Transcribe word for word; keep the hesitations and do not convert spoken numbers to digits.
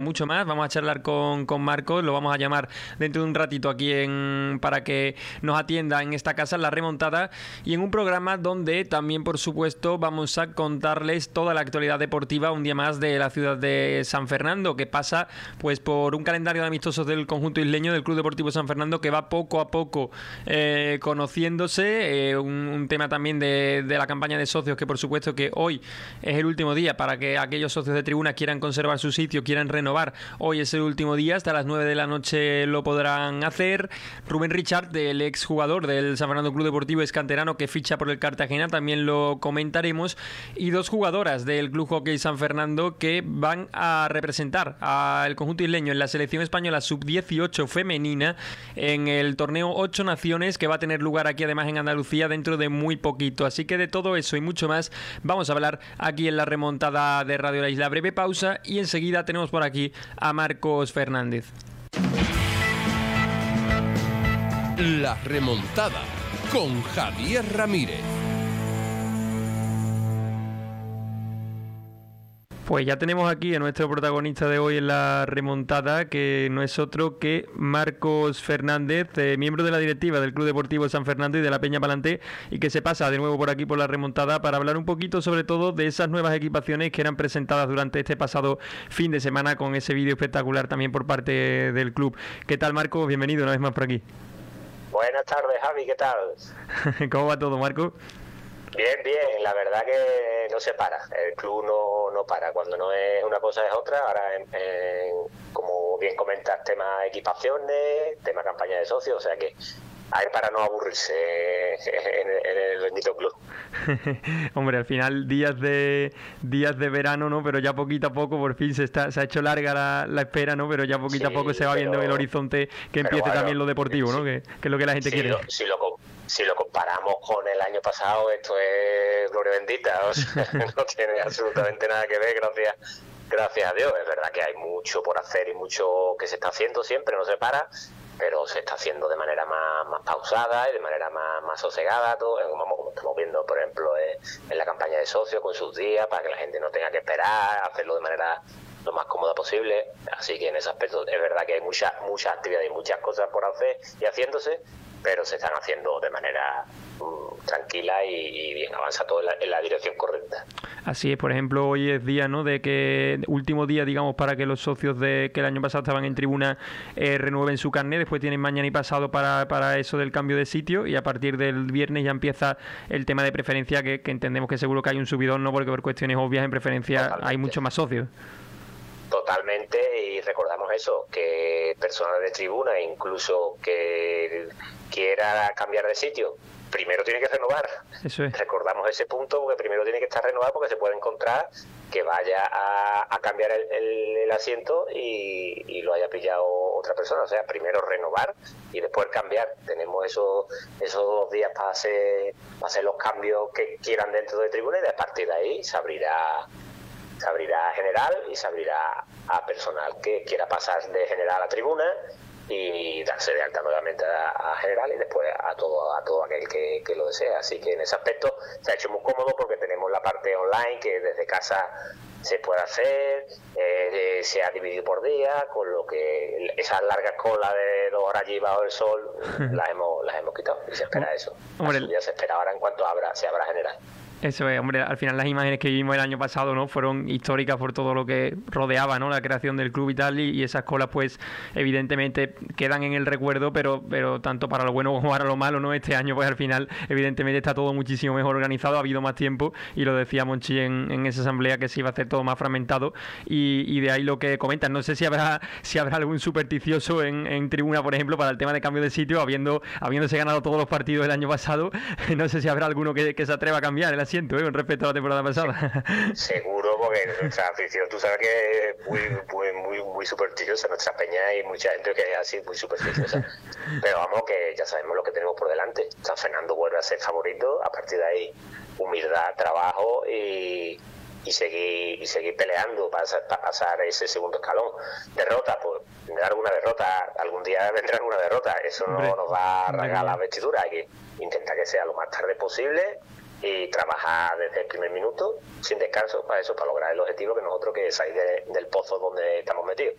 mucho más. Vamos a charlar con, con Marcos, lo vamos a llamar dentro de un ratito aquí en para que nos atienda en esta casa, en La Remontada, y en un programa donde también, por supuesto, vamos a contarles toda la actualidad deportiva un día más de la ciudad de San Fernando, que pasa pues por un calendario de amistosos del conjunto isleño del Club Deportivo San Fernando, que va poco a poco eh, conociéndose, eh, un, un tema también de, de la campaña de socios, que por supuesto que hoy es el último día para que aquellos socios de tribuna quieran conservar su sitio, quieran renovar. Hoy es el último día, hasta las nueve de la noche lo podrán hacer. Rubén Richard, el exjugador del San Fernando Club Deportivo, es canterano que ficha por el Cartagena, también lo comentaremos. Y dos jugadoras del Club Hockey San Fernando que van a representar al conjunto isleño en la selección española sub dieciocho femenina en el torneo Ocho Naciones, que va a tener lugar aquí además en Andalucía dentro de muy poquito. Así que de todo eso y mucho más vamos a hablar aquí en La Remontada de Radio La Isla. Breve pausa y enseguida tenemos por aquí a Marcos Fernández. La Remontada con Javier Ramírez. Pues ya tenemos aquí a nuestro protagonista de hoy en La Remontada, que no es otro que Marcos Fernández, eh, miembro de la directiva del Club Deportivo San Fernando y de la Peña Palanté, y que se pasa de nuevo por aquí por La Remontada para hablar un poquito sobre todo de esas nuevas equipaciones que eran presentadas durante este pasado fin de semana con ese vídeo espectacular también por parte del club. ¿Qué tal, Marcos? Bienvenido una vez más por aquí. Buenas tardes, Javi, ¿qué tal? ¿Cómo va todo, Marcos? Bien, bien, la verdad que no se para, el club no, no para, cuando no es una cosa es otra. Ahora, en, en, como bien comentas, tema equipaciones, tema campaña de socios, o sea que hay para no aburrirse en, en el bendito club. Hombre, al final días de días de verano, ¿no? Pero ya poquito a poco, por fin se está se ha hecho larga la, la espera, ¿no? Pero ya poquito sí, a poco se va pero, viendo el horizonte que empiece bueno, también lo deportivo, ¿no? Sí, que, que es lo que la gente sí, quiere. Lo, si, lo, si lo comparamos con el año pasado, esto es gloria bendita, o sea, no tiene absolutamente nada que ver, gracias, gracias a Dios. Es verdad que hay mucho por hacer y mucho que se está haciendo siempre, no se para, pero se está haciendo de manera más, más pausada y de manera más, más sosegada, todo, como, como estamos viendo, por ejemplo, en, en la campaña de socios, con sus días, para que la gente no tenga que esperar, hacerlo de manera lo más cómoda posible. Así que en ese aspecto es verdad que hay muchas muchas actividades y muchas cosas por hacer y haciéndose, pero se están haciendo de manera um, tranquila y, y bien, avanza todo en la, en la dirección correcta. Así es, por ejemplo, hoy es día, ¿no?, de que último día, digamos, para que los socios de que el año pasado estaban en tribuna eh, renueven su carnet. Después tienen mañana y pasado para, para eso del cambio de sitio, y a partir del viernes ya empieza el tema de preferencia, que, que entendemos que seguro que hay un subidón, ¿no?, porque por cuestiones obvias en preferencia Totalmente. Hay muchos más socios. Totalmente, y recordamos eso, que personal de tribuna, incluso que quiera cambiar de sitio, primero tiene que renovar. Eso es. Recordamos ese punto, porque primero tiene que estar renovado, porque se puede encontrar que vaya a, a cambiar el, el, el asiento y, y lo haya pillado otra persona. O sea, primero renovar y después cambiar. Tenemos esos esos dos días para hacer, para hacer los cambios que quieran dentro de tribuna, y a partir de ahí se abrirá se abrirá a general y se abrirá a personal que quiera pasar de general a tribuna y darse de alta nuevamente a, a general, y después a todo a todo aquel que, que lo desea. Así que en ese aspecto se ha hecho muy cómodo, porque tenemos la parte online que desde casa se puede hacer, eh, se ha dividido por día, con lo que esas largas colas de dos horas allí bajo el sol las hemos las hemos quitado, y se espera eso. Hombre, ya se espera ahora en cuanto abra se abra general. Eso es, hombre, al final las imágenes que vimos el año pasado, ¿no?, fueron históricas por todo lo que rodeaba, ¿no?, la creación del club y tal, y, y esas colas pues evidentemente quedan en el recuerdo, pero pero tanto para lo bueno como para lo malo, ¿no? Este año pues al final evidentemente está todo muchísimo mejor organizado, ha habido más tiempo, y lo decía Monchi en, en esa asamblea, que se iba a hacer todo más fragmentado, y, y de ahí lo que comentan. No sé si habrá si habrá algún supersticioso en, en tribuna, por ejemplo, para el tema de cambio de sitio, habiendo habiéndose ganado todos los partidos el año pasado. No sé si habrá alguno que, que se atreva a cambiar el asiento, ¿eh?, con respecto a la temporada pasada. Seguro, porque nuestra afición, tú sabes que es muy muy muy muy supersticiosa, nuestra peña, hay mucha gente que es así muy supersticiosa, pero vamos, que ya sabemos lo que tenemos por delante. San Fernando vuelve a ser favorito, a partir de ahí humildad, trabajo y y seguir y seguir peleando para, para pasar ese segundo escalón. Derrota, pues vendrá alguna derrota, algún día vendrá alguna derrota, eso no Hombre, nos va a rasgar la vestidura. Hay que intentar que sea lo más tarde posible y trabajar desde el primer minuto sin descanso para eso, para lograr el objetivo que nosotros, que es salir de, del pozo donde estamos metidos.